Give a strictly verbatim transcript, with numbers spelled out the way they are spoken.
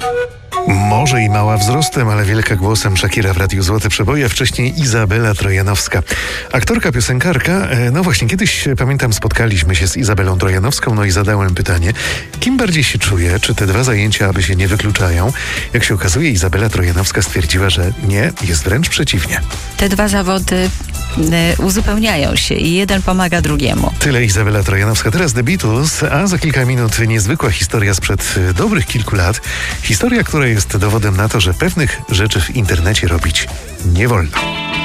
Może i mała wzrostem, ale wielka głosem Shakira w Radiu Złote Przeboje, a wcześniej Izabela Trojanowska. Aktorka, piosenkarka. No właśnie, kiedyś, pamiętam, spotkaliśmy się z Izabelą Trojanowską, no i zadałem pytanie, kim bardziej się czuje, czy te dwa zajęcia aby się nie wykluczają? Jak się okazuje, Izabela Trojanowska stwierdziła, że nie, jest wręcz przeciwnie. Te dwa zawody y, uzupełniają się i jeden pomaga drugiemu. Tyle Izabela Trojanowska. Teraz The Beatles, a za kilka minut niezwykła historia sprzed dobrych kilku lat. Historia, która jest dowodem na to, że pewnych rzeczy w internecie robić nie wolno.